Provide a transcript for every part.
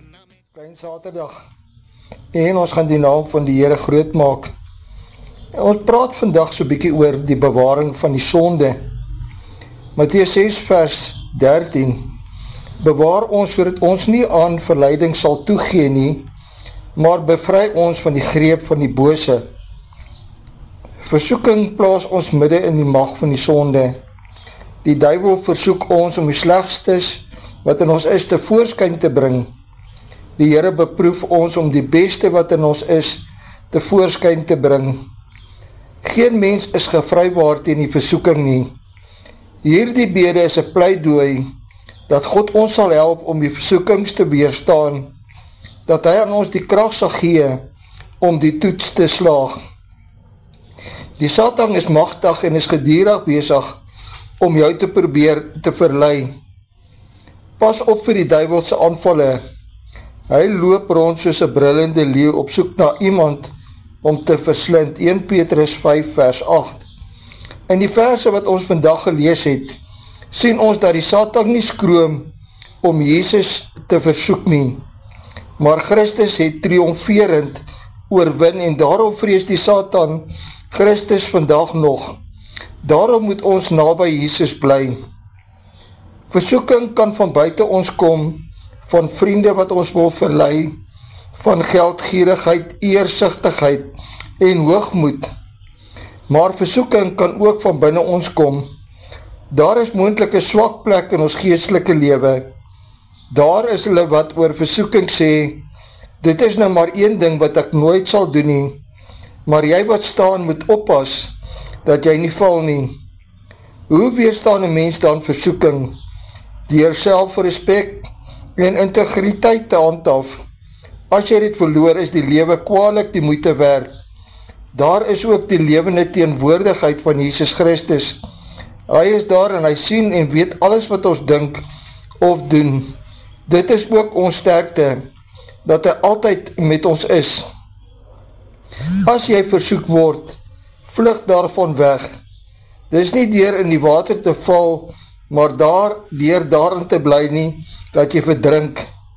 Klein Saterdag. En ons gaan die naam van die Here groot maak. En ons praat vandag so bykie oor die bewaring van die sonde. Mattheus 6 vers 13. Bewaar ons sodat ons nie aan verleiding sal toegee nie, maar bevry ons van die greep van die bose. Versoeking plaas ons midde in die mag van die sonde. Die duiwel versoek ons om die slegstes wat in ons is te voorskyn te bring. Die Here beproef ons om die beste wat in ons is te voorskyn te bring. Geen mens is gevrywaar teen die versoeking nie. Hierdie bede is 'n pleidooi dat God ons sal help om die versoekings te weerstaan, dat hy aan ons die krag sal gee om die toets te slaag. Die Satan is magtig en is gedurig besig om jou te probeer te verlei. Pas op vir die duivelse aanvalle. Hy loop rond soos 'n brullende leeu op soek na iemand om te verslind. 1 Petrus 5 vers 8. In die verse wat ons vandag gelees het, sien ons dat die Satan nie skroom om Jesus te versoek nie, maar Christus het triomferend oorwin en daarom vrees die Satan Christus vandag nog. Daarom moet ons naby Jesus bly. Versoeking kan van buite ons kom, van vriende wat ons wil verlei, van geldgierigheid, eersigtigheid en hoogmoed. Maar versoeking kan ook van binne ons kom. Daar is moontlik 'n swak plek in ons geestelike lewe. Daar is hulle wat oor versoeking sê, dit is nou maar een ding wat ek nooit sal doen nie, maar jy wat staan moet oppas, dat jy nie val nie. Hoe weerstaan 'n mens dan versoeking? Deur selfrespek en integriteit te handhaaf. As jy dit verloor, is die lewe kwaadlik die moeite werd. Daar is ook die lewende teenwoordigheid van Jesus Christus. Hy is daar en hy sien en weet alles wat ons dink of doen. Dit is ook ons sterkte, dat hy altyd met ons is. As jy versoek word, vlug daarvan weg. Dit is nie deur in die water te val, maar deur daarin te bly nie, dat jy verdrink.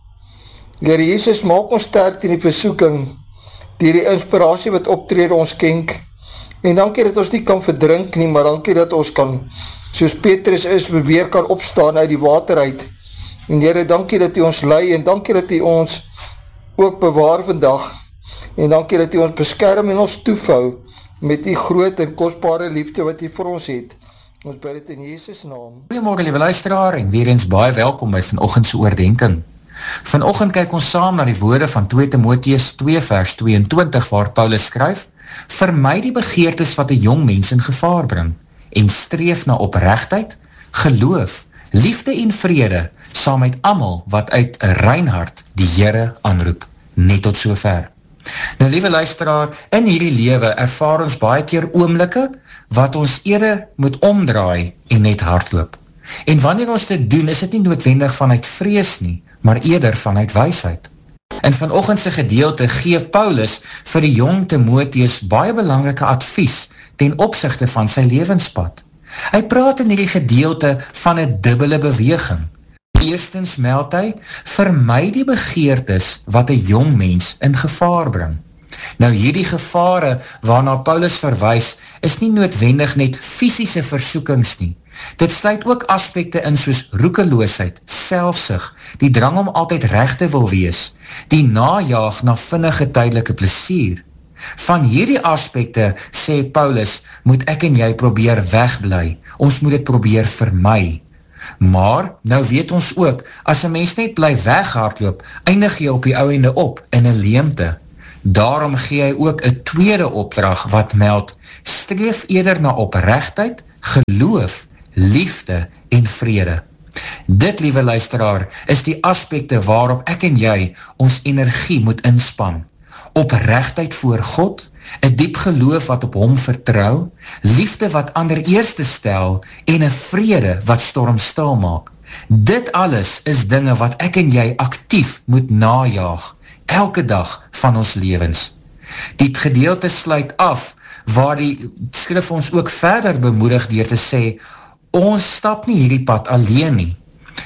Here Jesus, maak ons sterk in die versoeking, deur die inspirasie wat optrede ons skenk, en dankie dat ons nie kan verdrink nie, maar dankie dat ons kan, soos Petrus is, weer kan opstaan uit die water uit. En Here, dankie dat U ons lei, en dankie dat U ons ook bewaar vandag, en dankie dat U ons beskerm en ons toevou, met die groot en kosbare liefde wat U vir ons het. Ons bid dit in Jesus naam. Goeiemorgen, liewe luisteraar, en weer eens baie welkom by vanoggend se oordenking. Vanoggend kyk ons saam na die woorde van 2 Timotheus 2 vers 22, waar Paulus skryf, vermy die begeertes wat 'n jong mens in gevaar bring, en streef na opregtheid, geloof, liefde en vrede, saam met almal wat uit 'n rein hart die Here aanroep. Net tot sover. Nou, liewe luisteraar, in hierdie lewe ervaar ons baie keer oomblikke wat ons eerder moet omdraai en net hardloop. En wanneer ons dit doen, is dit nie noodwendig vanuit vrees nie, maar eerder vanuit wysheid. In vanoggend se gedeelte gee Paulus vir die jong Timotheus baie belangrike advies ten opsigte van sy lewenspad. Hy praat in hierdie gedeelte van 'n dubbele beweging. Eerstens meld hy, vermy die begeertes wat 'n jong mens in gevaar bring. Nou hierdie gevare waarna Paulus verwys, is nie noodwendig net fisiese versoekings nie. Dit sluit ook aspekte in soos roekeloosheid, selfsug, die drang om altyd reg te wil wees, die najaag na vinnige tydelike plesier. Van hierdie aspekte, sê Paulus, moet ek en jy probeer wegbly. Ons moet dit probeer vermy. Maar, nou weet ons ook, as 'n mens net bly weghardloop, eindig jy op die ou ende op in 'n leemte. Daarom gee hy ook 'n tweede opdrag wat meld, streef eerder na opregtheid, geloof, liefde en vrede. Dit, liewe luisteraar, is die aspekte waarop ek en jy ons energie moet inspan. Opregtheid voor God, 'n diep geloof wat op hom vertrou, liefde wat ander eerste stel en 'n vrede wat stormstil maak. Dit alles is dinge wat ek en jy aktief moet najaag, elke dag van ons lewens. Die gedeelte sluit af, waar die skrif ons ook verder bemoedig deur te sê, ons stap nie hierdie pad alleen nie.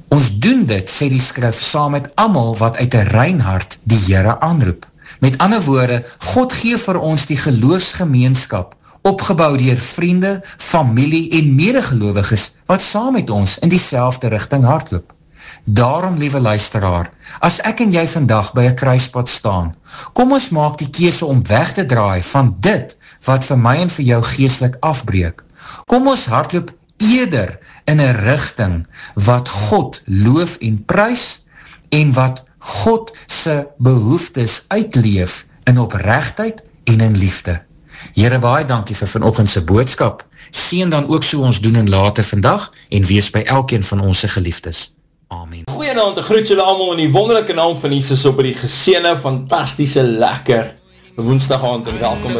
Ons doen dit, sê die skrif, saam met almal wat uit 'n rein hart die Here aanroep. Met ander woorde, God gee vir ons die geloofsgemeenskap, opgebou deur vriende, familie en medegelowiges wat saam met ons in dieselfde rigting hardloop. Daarom, liewe luisteraar, as ek en jy vandag by 'n kruispunt staan, kom ons maak die keuse om weg te draai van dit wat vir my en vir jou geestelik afbreek. Kom ons hardloop eerder in 'n rigting wat God loof en prys en wat God se behoeftes uitleef in opregtheid en in liefde. Here, baie dankie vir vanoggend se boodskap. Seën dan ook so ons doen en late vandag en wees by elkeen van ons se geliefdes. Amen. Goeienaand, ek groet julle almal in die wonderlike naam van Jesus op die geseënde, fantastiese, lekker Woensdag aand en welkom by